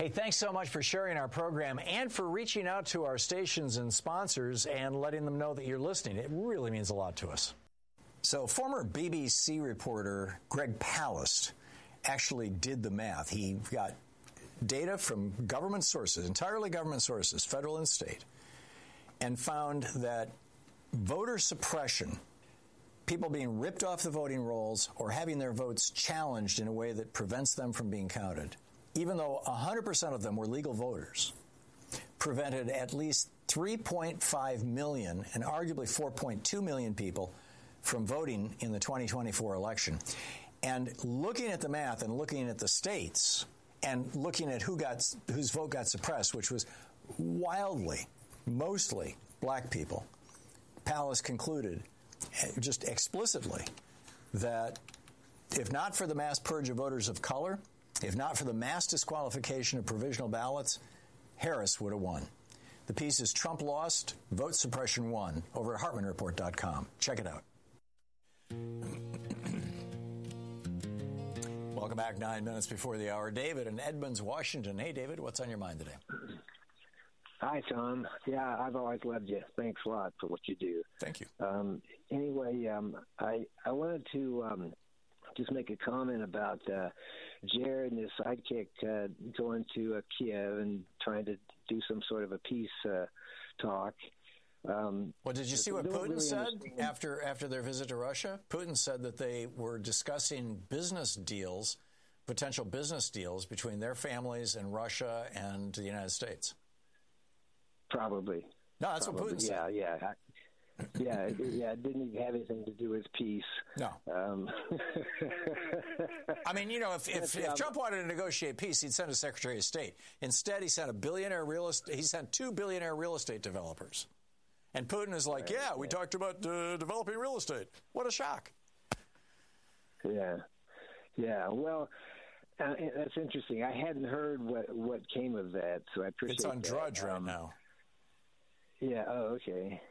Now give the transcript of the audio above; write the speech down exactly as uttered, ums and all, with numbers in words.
Hey, thanks so much for sharing our program and for reaching out to our stations and sponsors and letting them know that you're listening. It really means a lot to us. So former B B C reporter Greg Palast actually did the math. He got data from government sources, entirely government sources, federal and state, and found that voter suppression, people being ripped off the voting rolls or having their votes challenged in a way that prevents them from being counted, even though one hundred percent of them were legal voters, prevented at least three point five million and arguably four point two million people from voting in the twenty twenty-four election. And looking at the math and looking at the states and looking at who got whose vote got suppressed, which was wildly, mostly black people, Palast concluded just explicitly that if not for the mass purge of voters of color, if not for the mass disqualification of provisional ballots, Harris would have won. The piece is Trump Lost, Vote Suppression Won, over at Hartmann Report dot com. Check it out. Welcome back, nine minutes before the hour. David in Edmonds, Washington. Hey, David, what's on your mind today? Hi, Tom. Yeah, I've always loved you. Thanks a lot for what you do. Thank you. Um, anyway, um, I, I wanted to... Um, just make a comment about uh, Jared and his sidekick uh, going to uh, Kiev and trying to do some sort of a peace uh, talk. Um, well, did you see what Putin really said understand. after after their visit to Russia? Putin said that they were discussing business deals, potential business deals between their families and Russia and the United States. Probably. No, that's Probably. what Putin said. Yeah, yeah. I, yeah, it, yeah, it didn't even have anything to do with peace. No. Um, I mean, you know, if, if, if Trump wanted to negotiate peace, he'd send a Secretary of State. Instead, he sent a billionaire real estate. He sent two billionaire real estate developers. And Putin is like, yeah, we talked about uh, developing real estate. What a shock. Yeah. Yeah. Well, uh, that's interesting. I hadn't heard what, what came of that, so I appreciate it. It's on that. Drudge right um, now. Yeah. Oh, okay.